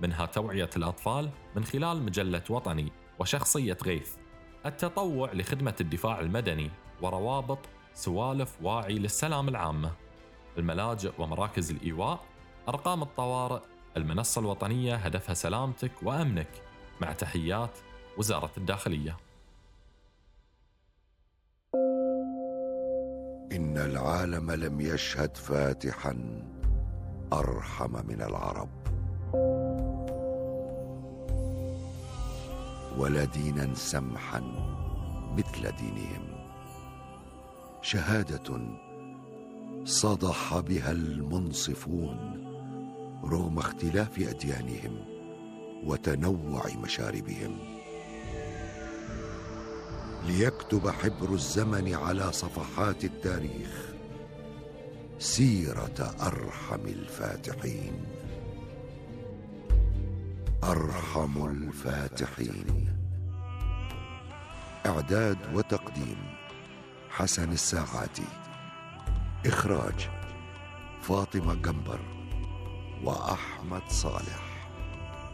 منها توعية الأطفال من خلال مجلة وطني وشخصية غيث، التطوع لخدمة الدفاع المدني، وروابط سوالف واعي للسلام العامة، الملاجئ ومراكز الإيواء، أرقام الطوارئ، المنصة الوطنية هدفها سلامتك وأمنك، مع تحيات وزارة الداخلية. إن العالم لم يشهد فاتحا أرحم من العرب، ولا دينا سمحا مثل دينهم، شهادة صدح بها المنصفون رغم اختلاف أديانهم وتنوع مشاربهم، ليكتب حبر الزمن على صفحات التاريخ سيرة أرحم الفاتحين. أرحم الفاتحين. إعداد وتقديم حسن الساعاتي. إخراج فاطمة جنبر وأحمد صالح.